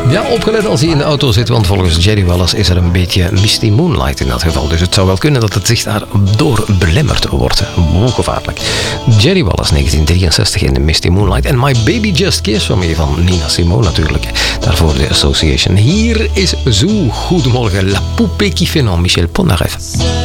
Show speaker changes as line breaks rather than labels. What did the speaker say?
Ja, opgelet als hij in de auto zit, want volgens Jerry Wallace is er een beetje Misty Moonlight in dat geval. Dus het zou wel kunnen dat het zich daar door belemmerd wordt. Hoe gevaarlijk. Jerry Wallace, 1963 in de Misty Moonlight. En My Baby Just Kissed Me van Nina Simone natuurlijk. Daarvoor de Association. Hier is Zoo. Goedemorgen, La Poupée qui fait non, Michel Polnareff.